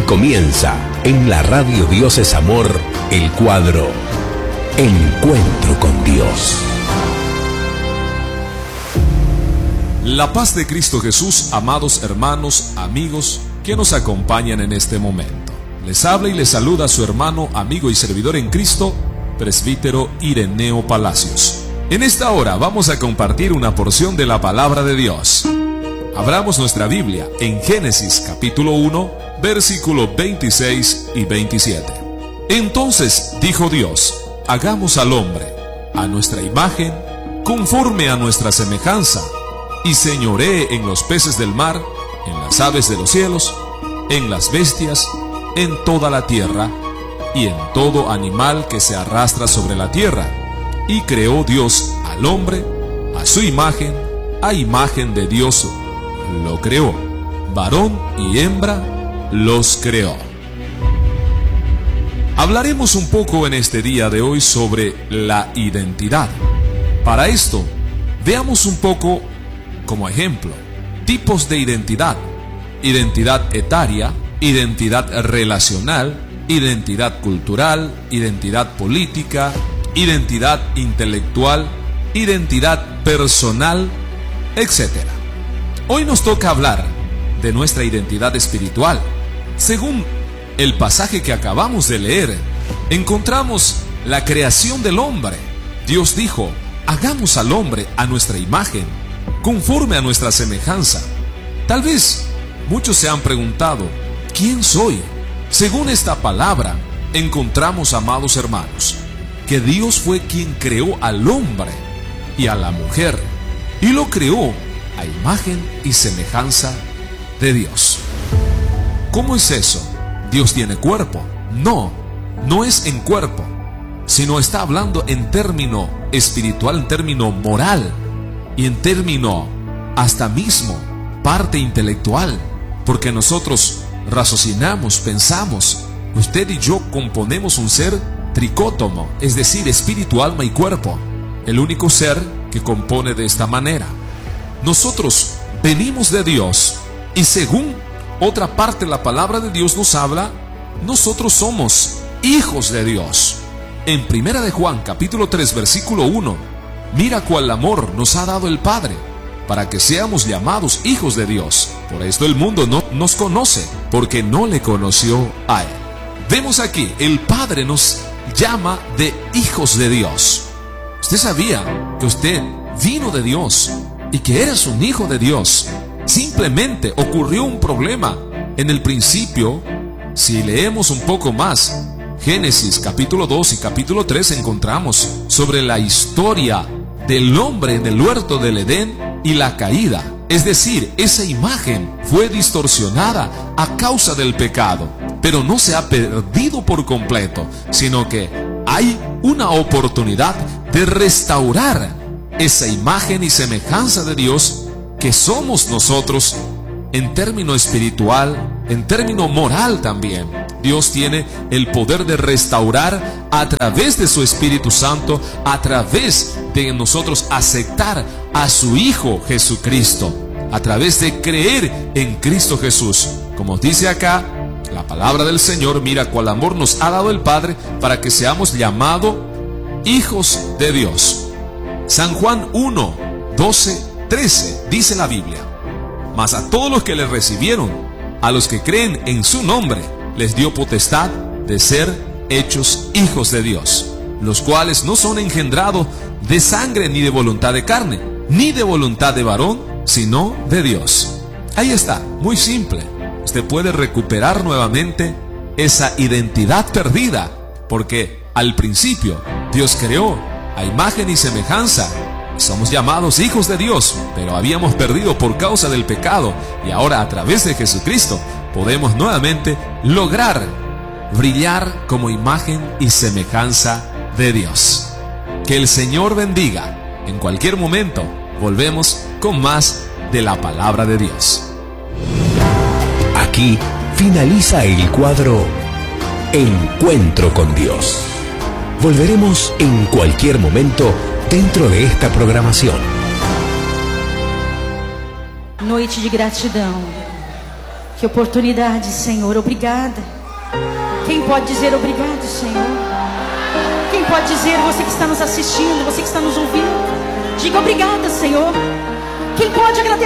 Comienza en la radio Dios es Amor el cuadro Encuentro con Dios. La paz de Cristo Jesús, amados hermanos, amigos que nos acompañan en este momento. Les habla y les saluda su hermano, amigo y servidor en Cristo, presbítero Ireneo Palacios. En esta hora vamos a compartir una porción de la palabra de Dios. Abramos nuestra Biblia en Génesis capítulo 1, versículos 26 y 27. Entonces dijo Dios: hagamos al hombre a nuestra imagen, conforme a nuestra semejanza, y señoree en los peces del mar, en las aves de los cielos, en las bestias, en toda la tierra, y en todo animal que se arrastra sobre la tierra. Y creó Dios al hombre, a su imagen, a imagen de Dios lo creó, varón y hembra los creó. Hablaremos un poco en este día de hoy sobre la identidad. Para esto, veamos un poco como ejemplo tipos de identidad: identidad etaria, identidad relacional, identidad cultural, identidad política, identidad intelectual, identidad personal, etc. Hoy nos toca hablar de nuestra identidad espiritual. Según el pasaje que acabamos de leer, encontramos la creación del hombre. Dios dijo: hagamos al hombre a nuestra imagen, conforme a nuestra semejanza. Tal vez muchos se han preguntado: ¿quién soy? Según esta palabra, encontramos, amados hermanos, que Dios fue quien creó al hombre y a la mujer, y lo creó a imagen y semejanza de Dios. ¿Cómo es eso? ¿Dios tiene cuerpo? No, no es en cuerpo, sino está hablando en término espiritual, en término moral, y en término hasta mismo parte intelectual, porque nosotros raciocinamos, pensamos. Usted y yo componemos un ser tricótomo, es decir, espíritu, alma y cuerpo, el único ser que compone de esta manera. Nosotros venimos de Dios, y según otra parte de la palabra de Dios nos habla, nosotros somos hijos de Dios. En 1 de Juan capítulo 3 versículo 1, mira cuál amor nos ha dado el Padre, para que seamos llamados hijos de Dios. Por esto el mundo no nos conoce, porque no le conoció a Él. Vemos aquí, el Padre nos llama de hijos de Dios. ¿Usted sabía que usted vino de Dios y que eres un hijo de Dios? Simplemente ocurrió un problema en el principio. Si leemos un poco más, Génesis capítulo 2 y capítulo 3, encontramos sobre la historia del hombre en el huerto del Edén y la caída. Es decir, esa imagen fue distorsionada a causa del pecado, pero no se ha perdido por completo, sino que hay una oportunidad de restaurar esa imagen y semejanza de Dios que somos nosotros en término espiritual, en término moral también. Dios tiene el poder de restaurar a través de su Espíritu Santo, a través de nosotros aceptar a su Hijo Jesucristo, a través de creer en Cristo Jesús. Como dice acá la palabra del Señor, mira cuál amor nos ha dado el Padre para que seamos llamados hijos de Dios. San Juan 1, 12, 13 dice la Biblia: mas a todos los que le recibieron, a los que creen en su nombre, les dio potestad de ser hechos hijos de Dios, los cuales no son engendrados de sangre, ni de voluntad de carne, ni de voluntad de varón, sino de Dios. Ahí está, muy simple. Usted puede recuperar nuevamente esa identidad perdida, porque al principio Dios creó a imagen y semejanza. Somos llamados hijos de Dios, pero habíamos perdido por causa del pecado, y ahora a través de Jesucristo podemos nuevamente lograr brillar como imagen y semejanza de Dios. Que el Señor bendiga. En cualquier momento volvemos con más de la palabra de Dios. Aquí finaliza el cuadro Encuentro con Dios. Volveremos en cualquier momento dentro de esta programación. Noite de gratidão. Que oportunidade, Senhor, obrigada. Quem pode dizer obrigado, Senhor? Quem pode dizer, você que está nos assistindo, você que está nos ouvindo, diga obrigada, Senhor. Quem pode agradecer?